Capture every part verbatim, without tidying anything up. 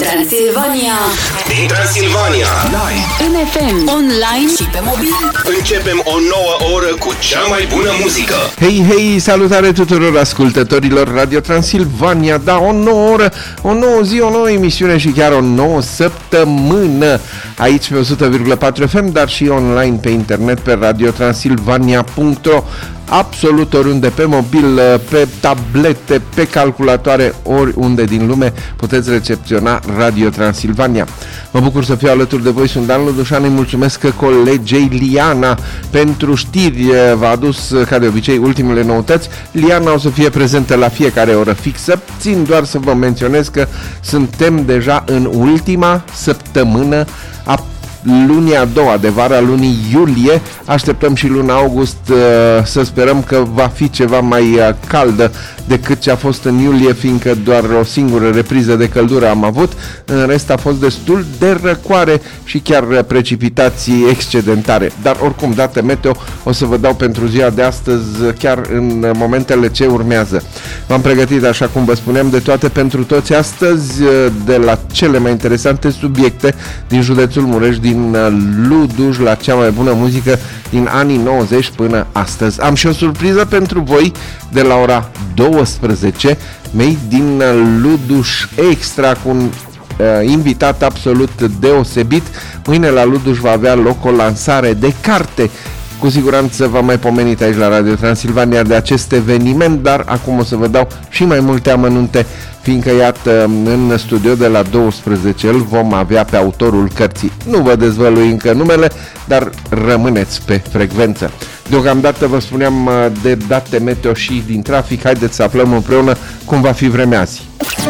Transilvania. Din Transilvania. Live. În F M, online și pe mobil. Începem o nouă oră cu cea mai bună muzică. Hei, hei, salutare tuturor ascultătorilor Radio Transilvania. Da, o nouă oră, o nouă zi, o nouă emisiune și chiar o nouă săptămână aici pe o sută virgulă patru F M, dar și online pe internet pe radio transilvania punct ro. Absolut oriunde, pe mobil, pe tablete, pe calculatoare, oriunde din lume puteți recepționa Radio Transilvania. Mă bucur să fiu alături de voi, sunt Dan Ludușan, îi mulțumesc colegei Liana pentru știri, v-a adus ca de obicei ultimele noutăți. Liana o să fie prezentă la fiecare oră fixă, țin doar să vă menționez că suntem deja în ultima săptămână a lunii a doua de vara, lunii iulie. Așteptăm și luna august, să sperăm că va fi ceva mai caldă decât ce a fost în iulie, fiindcă doar o singură repriză de căldură am avut. În rest a fost destul de răcoare și chiar precipitații excedentare. Dar oricum, date meteo o să vă dau pentru ziua de astăzi, chiar în momentele ce urmează. V-am pregătit, așa cum vă spuneam, de toate pentru toți astăzi, de la cele mai interesante subiecte din județul Mureș, din Luduș, la cea mai bună muzică din anii nouăzeci până astăzi. Am și o surpriză pentru voi de la ora douăsprezece, mei din Luduș Extra, cu un uh, invitat absolut deosebit. Mâine la Luduș va avea loc o lansare de carte. Cu siguranță v-am mai pomenit aici la Radio Transilvania de acest eveniment, dar acum o să vă dau și mai multe amănunte, fiindcă, iată, în studio de la douăsprezece îl vom avea pe autorul cărții. Nu vă dezvălui încă numele, dar rămâneți pe frecvență. Deocamdată vă spuneam de date meteo și din trafic. Haideți să aflăm împreună cum va fi vremea azi.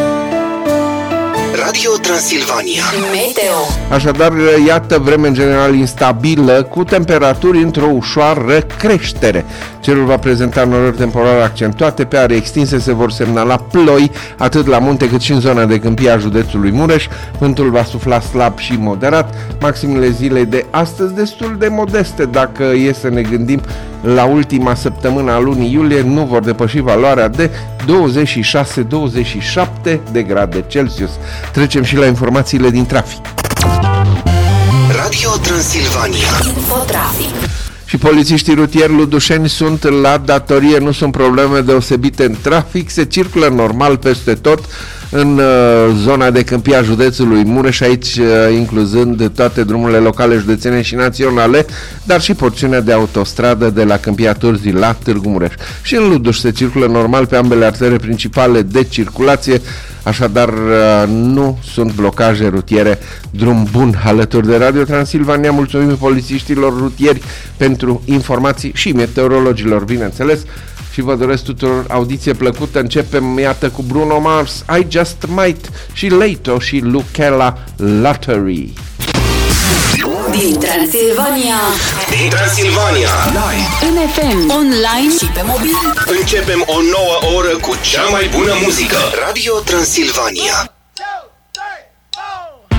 Radio Transilvania Meteo. Așadar, iată, vreme în general instabilă, cu temperaturi într-o ușoară creștere. Cerul va prezenta norări temporare accentuate, pe are extinse se vor semnala ploi, atât la munte cât și în zona de câmpie a județului Mureș. Vântul va sufla slab și moderat. Maximele zilei de astăzi destul de modeste, dacă e să ne gândim la ultima săptămână a lunii iulie, nu vor depăși valoarea de douăzeci și șase douăzeci și șapte de grade Celsius. Trecem și la informațiile din trafic. Radio Transilvania Infotrafic. Și polițiștii rutieri ludușeni sunt la datorie, nu sunt probleme deosebite în trafic, se circulă normal peste tot în uh, zona de câmpie a județului Mureș, aici uh, incluzând toate drumurile locale, județene și naționale, dar și porțiunea de autostradă de la Câmpia Turzii la Târgu Mureș. Și în Luduș se circulă normal pe ambele artere principale de circulație, așadar uh, nu sunt blocaje rutiere. Drum bun alături de Radio Transilvania. Mulțumim polițiștilor rutieri pentru informații și meteorologilor, bineînțeles. Și vă doresc tuturor audiție plăcută. Începem, iată, cu Bruno Mars, I Just Might, și Leito și Lucella Lottery. Din Transilvania. Din Transilvania Live. În F M, online și pe mobil. Începem o nouă oră cu cea mai bună muzică. Radio Transilvania.